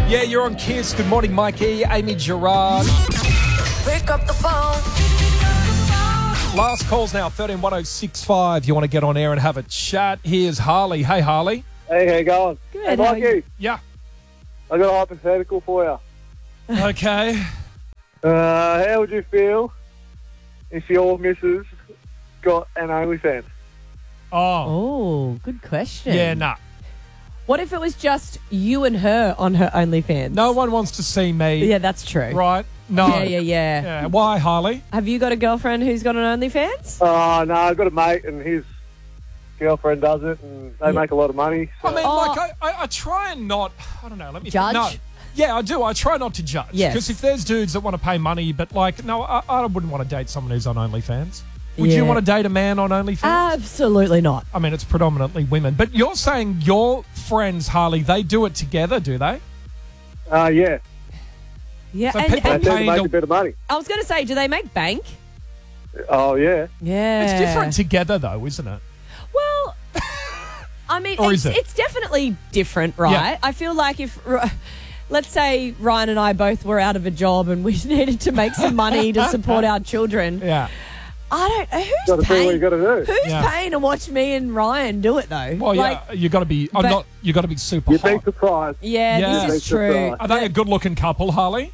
Yeah, you're on Kiss. Good morning, Mikey, Amy Gerard. Pick up the phone. Last call's now 131065. You want to get on air and have a chat? Here's Harley. Hey, Harley. Hey, how you going? Good, Hey, how are Mikey, Yeah. I got a hypothetical for you. Okay. How would you feel if your missus got an OnlyFans? Oh. Oh, good question. Yeah, nah. What if it was just you and her on her OnlyFans? No one wants to see me. Yeah, that's true. Right? No. Yeah. Yeah. Why, Harley? Have you got a girlfriend who's got an OnlyFans? Oh, no, I've got a mate and his girlfriend does it and they make a lot of money. So. I mean, Oh. like, I try and not, I don't know, let me Judge? No. Yeah, I do. I try not to judge. Yes. Because if there's dudes that want to pay money, but like, no, I wouldn't want to date someone who's on OnlyFans. Would you Yeah. want to date a man on OnlyFans? Absolutely not. I mean, it's predominantly women. But you're saying your friends, Harley, they do it together, do they? Yeah, Yeah, So and, people they and tend to paying make to- a bit of money. I was going to say, do they make bank? Oh, yeah. Yeah. It's different together, though, isn't it? Well, I mean, Or is it? it's definitely different, right? Yeah. I feel like if, let's say Ryan and I both were out of a job and we needed to make some money to support our children. Yeah. I don't. Got Who's to do what you paying? got to do. Who's Yeah. paying to watch me and Ryan do it though? Well, Like, yeah, you got to be. I'm but- not. You got to be super You'd be hot. surprised. Yeah, Yeah. this is Makes it true. right. Are they a good-looking couple, Harley?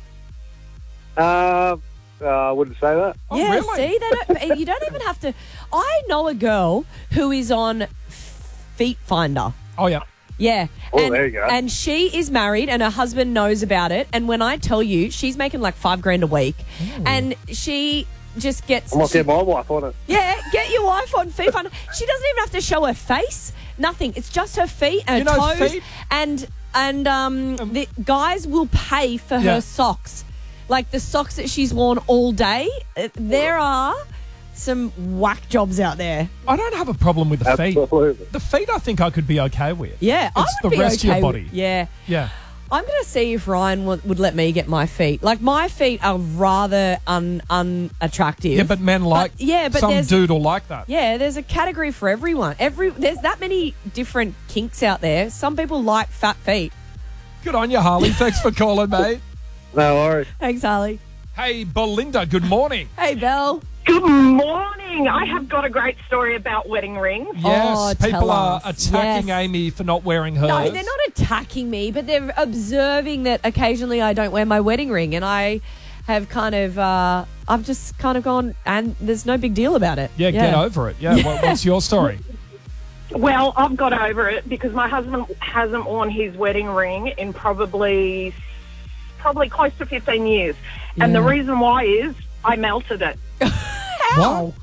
I wouldn't say that. Oh, Yeah, really? see, they don't, you don't even have to. I know a girl who is on Feet Finder. Oh yeah. Yeah. Oh, and, there you go. And she is married and her husband knows about it. And when I tell you, she's making like $5,000 a week. And she just gets... I might she- get my wife on it. yeah, get your wife on Feet Finder. She doesn't even have to show her face. Nothing. It's just her feet and You know, her toes. feet- And the guys will pay for Yeah. her socks. Like the socks that she's worn all day. There are some whack jobs out there. I don't have a problem with the feet. Absolutely. The feet, I think I could be okay with. Yeah, I It's would the be rest of your okay body. with- yeah. Yeah. I'm going to see if Ryan would let me get my feet. Like, my feet are rather unattractive. Yeah, but men like. but some there's dude will like that. yeah, there's a category for everyone. There's that many different kinks out there. Some people like fat feet. Good on you, Harley. Thanks for calling, mate. No worries. Thanks, Harley. Hey, Belinda. Good morning. Hey, Belle. Good morning. I have got a great story about wedding rings. Yes, Oh, people tell are us. attacking Yes. Amy for not wearing hers. No, they're not attacking me, but they're observing that occasionally I don't wear my wedding ring, and I have kind of, I've just kind of gone, and there's no big deal about it. Yeah, get over it. Yeah, what's your story? Well, I've got over it because my husband hasn't worn his wedding ring in probably close to 15 years. And the Yeah. reason why is I melted it. Wow.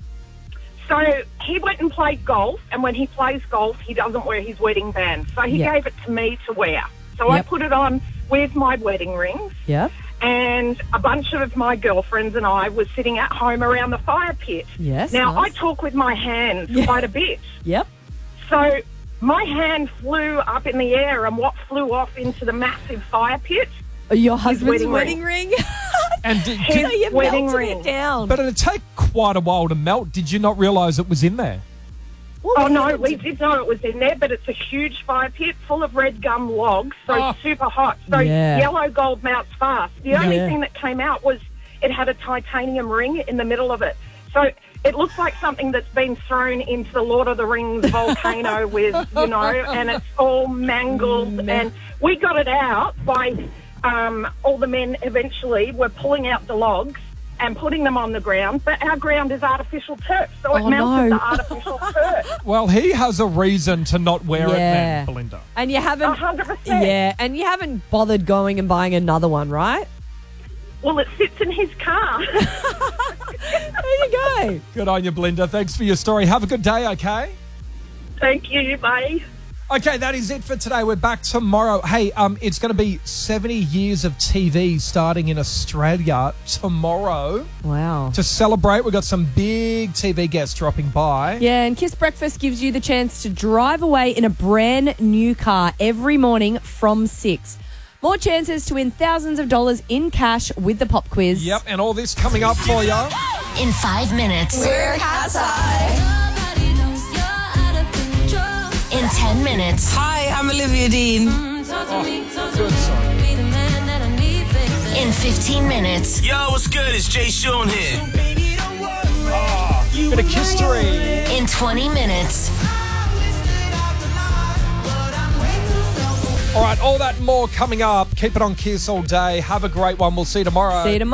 So he went and played golf, and when he plays golf, he doesn't wear his wedding band. So he Yep. gave it to me to wear. So I Yep. put it on with my wedding rings. Yep. And a bunch of my girlfriends and I were sitting at home around the fire pit. Yes, Now, nice. I talk with my hands Yeah. quite a bit. Yep. So my hand flew up in the air, and what flew off into the massive fire pit? Your husband's wedding wedding ring? And His So you wedding melted ring. it down. but it'd take quite a while to melt. Did you not realise it was in there? Well, Oh, what no, happened we to- did know it was in there, but it's a huge fire pit full of red gum logs, so Oh. it's super hot. So Yeah. yellow gold melts fast. The only Yeah. thing that came out was it had a titanium ring in the middle of it. So it looks like something that's been thrown into the Lord of the Rings volcano with, and it's all mangled. And we got it out by all the men eventually were pulling out the logs and putting them on the ground, but our ground is artificial turf, so it Oh, melted no. the artificial turf. Well, he has a reason to not wear it then, Yeah. Belinda. And you haven't... 100%. Yeah, and you haven't bothered going and buying another one, right? Well, it sits in his car. There you go. Good on you, Belinda. Thanks for your story. Have a good day, okay? Thank you, bye. Okay, that is it for today. We're back tomorrow. Hey, it's going to be 70 years of TV starting in Australia tomorrow. Wow. To celebrate, we've got some big TV guests dropping by. Yeah, and Kiss Breakfast gives you the chance to drive away in a brand new car every morning from 6. More chances to win thousands of dollars in cash with the pop quiz. Yep, and all this coming up for you. In 5 minutes. We're outside. In 10 minutes. Hi, I'm Olivia Dean. Good song. 15 minutes. Yo, what's good? It's Jay Sean here. Bit of history. In 20 minutes. All right, all that and more coming up. Keep it on Kiss all day. Have a great one. We'll see you tomorrow. See you tomorrow.